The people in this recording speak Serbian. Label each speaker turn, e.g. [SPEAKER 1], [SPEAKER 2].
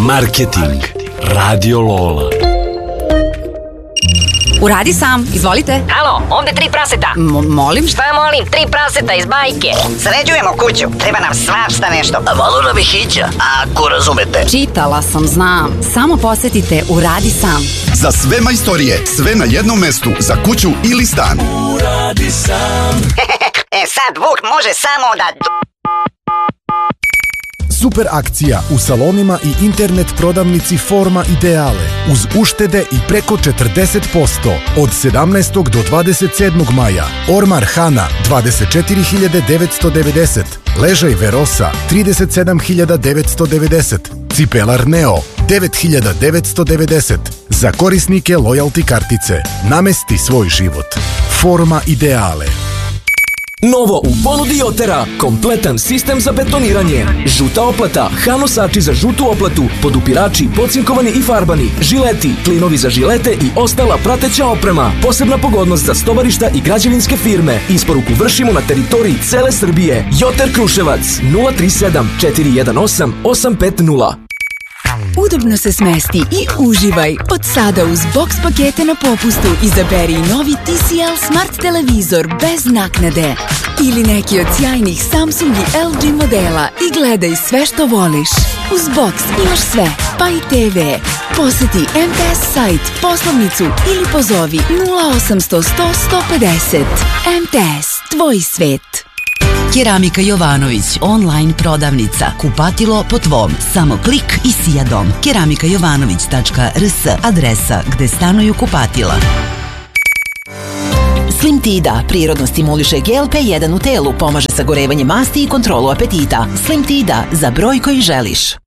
[SPEAKER 1] Marketing. Radio Lola.
[SPEAKER 2] Uradi sam, izvolite.
[SPEAKER 3] Alo, ovde 3 praseta.
[SPEAKER 2] Molim?
[SPEAKER 3] Šta molim? 3 praseta iz bajke.
[SPEAKER 4] Sređujemo kuću, treba nam svašta nešto.
[SPEAKER 5] Malo nam je hića, ako razumete.
[SPEAKER 2] Čitala sam, znam. Samo posetite Uradi sam.
[SPEAKER 6] Za sve majstorije, sve na jednom mestu, za kuću ili stan.
[SPEAKER 1] Uradi sam.
[SPEAKER 4] Sad Vuk može samo da...
[SPEAKER 7] Super akcija u salonima i internet prodavnici Forma Ideale uz uštede i preko 40% od 17. do 27. maja. Ormar Hana 24.990, ležaj Verosa 37.990, cipelar Neo 9.990. Za korisnike lojalty kartice. Namesti svoj život. Forma Ideale.
[SPEAKER 8] Novo u ponudi Jotera, kompletan sistem za betoniranje. Žuta oplata, hanosači za žutu oplatu, podupirači, pocinkovani i farbani, žileti, klinovi za žilete i ostala prateća oprema. Posebna pogodnost za stovarišta i građevinske firme. Isporuku vršimo na teritoriji cele Srbije. Joter Kruševac 037 418 850.
[SPEAKER 9] Udobno se smesti i uživaj. Od sada uz box pakete na popustu izaberi novi TCL Smart televizor bez naknade. Ili neki od sjajnih Samsung i LG modela i gledaj sve što voliš. Uz box imaš sve, pa i TV. Poseti MTS sajt, poslovnicu ili pozovi 0800 100 150. MTS, tvoj svet.
[SPEAKER 10] Keramika Jovanović, online prodavnica. Kupatilo po tvom. Samo klik i sija dom. keramikajovanović.rs, adresa gde stanuju kupatila.
[SPEAKER 11] Slim Tida prirodno stimuliše GLP-1 u telu, pomaže sagorevanje masti i kontrolu apetita. Slim Tida, za broj koji želiš.